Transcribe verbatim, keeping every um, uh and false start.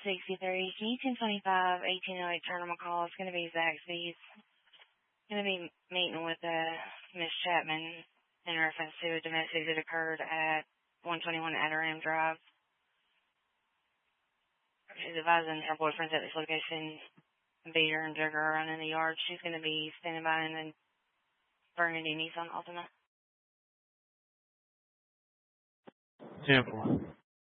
sixty-three. Can you ten twenty-five, eighteen oh eight turn my call? It's going to be Zaxby's. Going to be meeting with uh, Miss Chapman in reference to a domestic that occurred at one twenty-one Adirondack Drive. She's advising her boyfriend's at this location, beat her and drug her around in the yard. She's going to be standing by in the Burgundy Nissan Altima. ten four.